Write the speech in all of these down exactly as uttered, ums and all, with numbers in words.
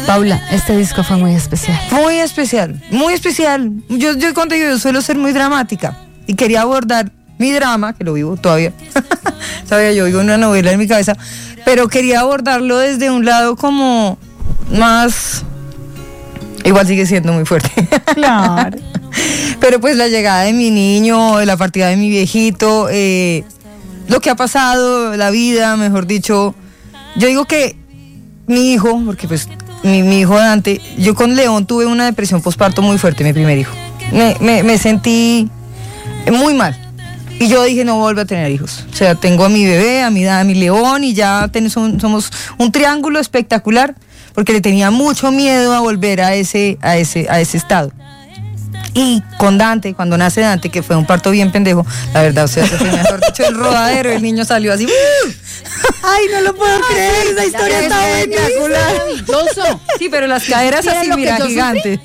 Paula, este disco fue muy especial. Muy especial, muy especial. Yo, yo cuando yo suelo ser muy dramática y quería abordar mi drama, que lo vivo todavía. Todavía yo vivo una novela en mi cabeza, pero quería abordarlo desde un lado como más... Igual sigue siendo muy fuerte. Claro. Pero pues la llegada de mi niño, la partida de mi viejito, eh, lo que ha pasado, la vida, mejor dicho. Yo digo que mi hijo, porque pues mi, mi hijo Dante, yo con León tuve una depresión postparto muy fuerte, mi primer hijo. Me, me, me sentí muy mal. Y yo dije, no vuelvo a tener hijos. O sea, tengo a mi bebé, a mi, a mi León, y ya tenemos un, somos un triángulo espectacular, porque le tenía mucho miedo a volver a ese, a ese, a ese estado. Y con Dante, cuando nace Dante, que fue un parto bien pendejo, la verdad, o sea, eso fue mejor dicho el rodadero, el niño salió así. Ay, no lo puedo creer, esa historia está maravilloso. Sí, pero las caderas así, mira, gigante.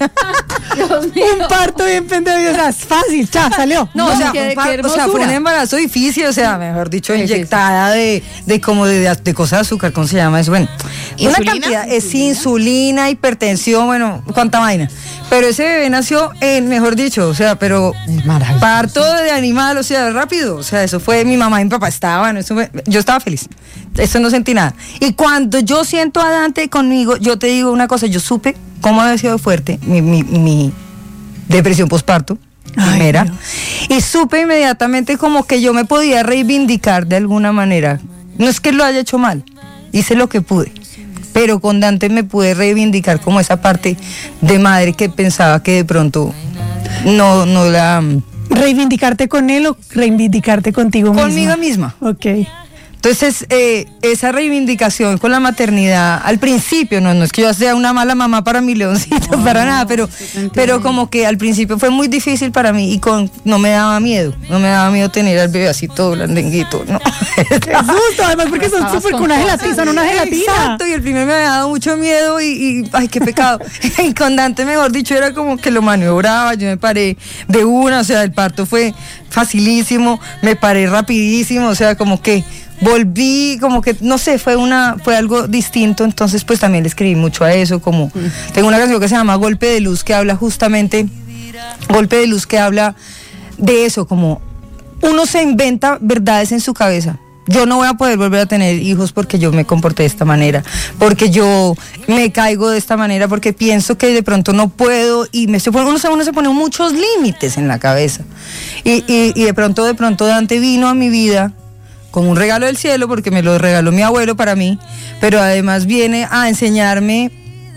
Un parto bien pendejo, o sea, es fácil, ya, salió. No, no o sea, qué, un par, qué o sea, fue un embarazo difícil, o sea, mejor dicho, inyectada de, de como de, de cosas de azúcar, ¿cómo se llama eso? Bueno, una cantidad, es insulina, hipertensión, bueno, cuánta vaina. Pero ese bebé nació en, mejor dicho, o sea, pero parto de animal, o sea, rápido, o sea, eso fue, mi mamá y mi papá estaban, eso fue, yo estaba feliz, eso no sentí nada. Y cuando yo siento a Dante conmigo, yo te digo una cosa, yo supe cómo había sido fuerte mi, mi, mi depresión postparto, primera, y supe inmediatamente como que yo me podía reivindicar de alguna manera. No es que lo haya hecho mal, hice lo que pude. Pero con Dante me pude reivindicar como esa parte de madre que pensaba que de pronto no, no la... ¿Reivindicarte con él o reivindicarte contigo misma? Conmigo misma. Ok. Entonces, eh, esa reivindicación con la maternidad, al principio, no, no es que yo sea una mala mamá para mi Leoncito, no, para nada, pero, pero como que al principio fue muy difícil para mí y con no me daba miedo, no me daba miedo tener al bebé así todo blandenguito, ¿no? Qué susto, además porque son súper con una gelatina, son una gelatina. Exacto, y el primero me había dado mucho miedo y, y ay, qué pecado. Y con Dante, mejor dicho, era como que lo maniobraba, yo me paré de una, o sea, el parto fue facilísimo, me paré rapidísimo, o sea, como que volví, como que, no sé, fue una, fue algo distinto, entonces pues también le escribí mucho a eso, como, tengo una canción que se llama Golpe de Luz, que habla justamente, Golpe de Luz, que habla de eso, como, uno se inventa verdades en su cabeza. Yo no voy a poder volver a tener hijos porque yo me comporté de esta manera, porque yo me caigo de esta manera, porque pienso que de pronto no puedo y me estoy poniendo, uno, uno se pone muchos límites en la cabeza. Y, y, y de pronto, de pronto Dante vino a mi vida como un regalo del cielo, porque me lo regaló mi abuelo para mí, pero además viene a enseñarme,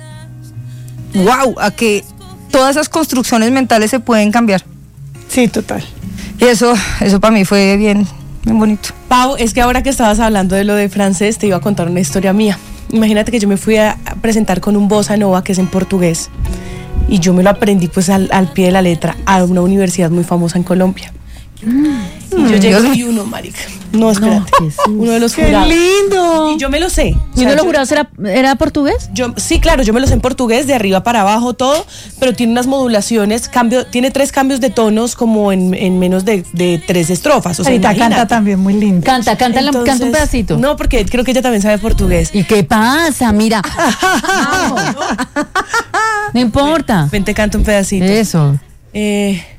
wow, a que todas esas construcciones mentales se pueden cambiar. Sí, total. Y eso, eso para mí fue bien, bien bonito. Pau, es que ahora que estabas hablando de lo de francés, te iba a contar una historia mía. Imagínate que yo me fui a presentar con un bossa nova que es en portugués, y yo me lo aprendí pues al, al pie de la letra a una universidad muy famosa en Colombia. Y yo llegué y uno, marica. No, espérate. No, uno de los ¡qué jurados. lindo! Y yo me lo sé. ¿Y O uno sea, de los yo- jurados era, era portugués? Yo, sí, claro, yo me lo sé en portugués, de arriba para abajo, todo, pero tiene unas modulaciones, cambio, tiene tres cambios de tonos como en, en menos de, de tres estrofas. O sea, Ahorita canta imagínate. también muy lindo. Canta, canta, la- Entonces, canta un pedacito. No, porque creo que ella también sabe portugués. ¿Y qué pasa? Mira. Vamos. No importa. Ven, te canto un pedacito. Eso. Eh,